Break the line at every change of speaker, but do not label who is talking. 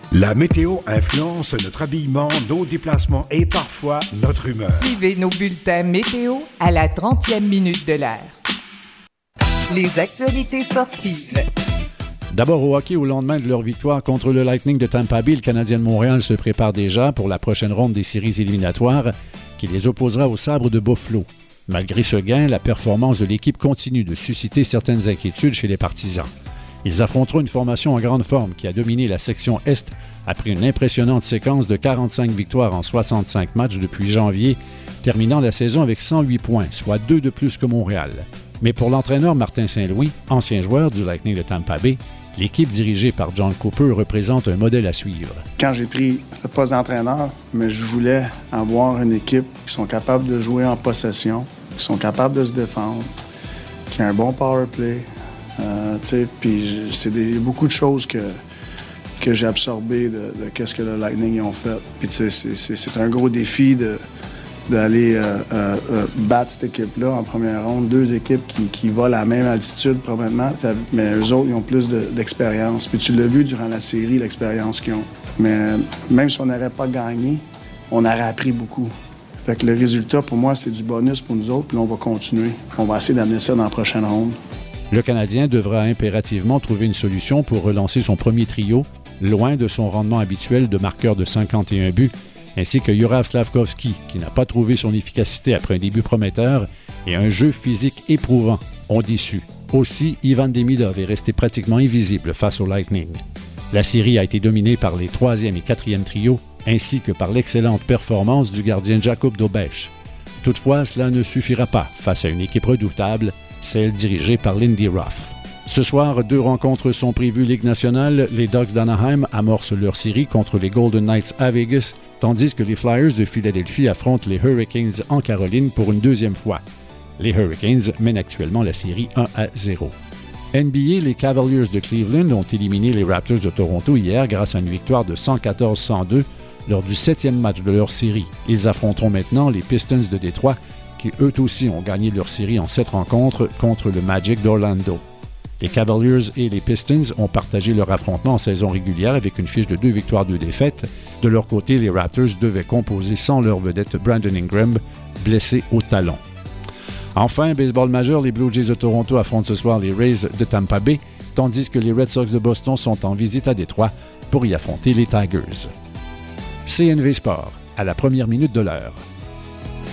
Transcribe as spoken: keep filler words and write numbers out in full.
La météo influence notre habillement, nos déplacements et parfois notre humeur.
Suivez nos bulletins météo à la trentième minute de l'heure. Les actualités sportives.
D'abord au hockey, au lendemain de leur victoire contre le Lightning de Tampa Bay, le Canadien de Montréal se prépare déjà pour la prochaine ronde des séries éliminatoires qui les opposera aux Sabres de Buffalo. Malgré ce gain, la performance de l'équipe continue de susciter certaines inquiétudes chez les partisans. Ils affronteront une formation en grande forme qui a dominé la section Est après une impressionnante séquence de quarante-cinq victoires en soixante-cinq matchs depuis janvier, terminant la saison avec cent huit points, soit deux de plus que Montréal. Mais pour l'entraîneur Martin Saint-Louis, ancien joueur du Lightning de Tampa Bay, l'équipe dirigée par John Cooper représente un modèle à suivre.
Quand j'ai pris le poste d'entraîneur, mais je voulais avoir une équipe qui sont capables de jouer en possession, qui sont capables de se défendre, qui a un bon power play. Euh, puis c'est des, beaucoup de choses que, que j'ai absorbées de, de qu'est-ce que le Lightning ont fait. Puis c'est, c'est, c'est un gros défi de, d'aller euh, euh, battre cette équipe-là en première ronde. Deux équipes qui, qui volent à la même altitude probablement, mais eux autres, ils ont plus de, d'expérience. Puis tu l'as vu durant la série, l'expérience qu'ils ont. Mais même si on n'aurait pas gagné, on aurait appris beaucoup. Fait que le résultat, pour moi, c'est du bonus pour nous autres. Puis là, on va continuer. On va essayer d'amener ça dans la prochaine ronde.
Le Canadien devra impérativement trouver une solution pour relancer son premier trio, loin de son rendement habituel de marqueur de cinquante et un buts, ainsi que Juraj Slafkovský, qui n'a pas trouvé son efficacité après un début prometteur et un jeu physique éprouvant, ont déçu. Aussi, Ivan Demidov est resté pratiquement invisible face au Lightning. La série a été dominée par les troisième et quatrième trios, ainsi que par l'excellente performance du gardien Jakub Dobeš. Toutefois, cela ne suffira pas face à une équipe redoutable, celle dirigée par Lindy Ruff. Ce soir, deux rencontres sont prévues Ligue nationale. Les Ducks d'Anaheim amorcent leur série contre les Golden Knights à Vegas, tandis que les Flyers de Philadelphie affrontent les Hurricanes en Caroline pour une deuxième fois. Les Hurricanes mènent actuellement la série un à zéro. N B A, les Cavaliers de Cleveland ont éliminé les Raptors de Toronto hier grâce à une victoire de cent quatorze à cent deux lors du septième match de leur série. Ils affronteront maintenant les Pistons de Détroit, qui eux aussi ont gagné leur série en sept rencontres contre le Magic d'Orlando. Les Cavaliers et les Pistons ont partagé leur affrontement en saison régulière avec une fiche de deux victoires, deux défaites. De leur côté, les Raptors devaient composer sans leur vedette Brandon Ingram, blessé au talon. Enfin, baseball majeur, les Blue Jays de Toronto affrontent ce soir les Rays de Tampa Bay, tandis que les Red Sox de Boston sont en visite à Détroit pour y affronter les Tigers. C N V Sport, à la première minute de l'heure.